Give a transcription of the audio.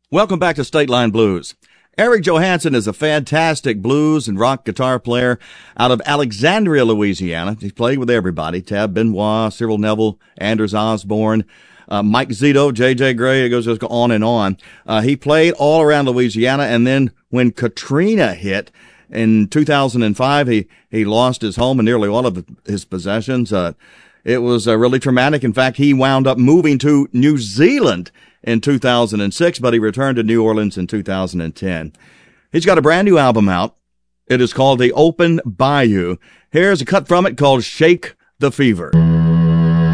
Welcome back to State Line Blues. Eric Johansson is a fantastic blues and rock guitar player out of Alexandria, Louisiana. He's played with everybody: Tab Benoit, Cyril Neville, Anders Osborne, Mike Zito, J.J. Gray. It goes on and on. He played all around Louisiana, and then when Katrina hit in 2005, he lost his home and nearly all of his possessions. It was really traumatic. In fact, he wound up moving to New Zealand in 2006, but he returned to New Orleans in 2010. He's got a brand new album out. It is called The Open Bayou. Here's a cut from it called Shake the Fever.